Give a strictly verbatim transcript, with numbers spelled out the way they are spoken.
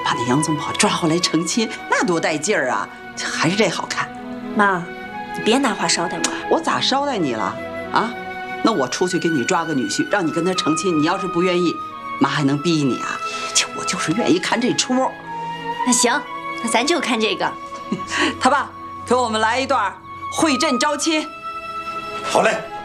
把那杨宗保抓回来成亲，那多带劲儿啊！还是这好看。 妈，你别拿话捎带我。 我咋捎带你了啊？那我出去给你抓个女婿，让你跟他成亲，你要是不愿意，妈还能逼你啊？切，我就是愿意看这出。 那行，那咱就看这个。 他爸，给我们来一段会阵招亲。 好嘞。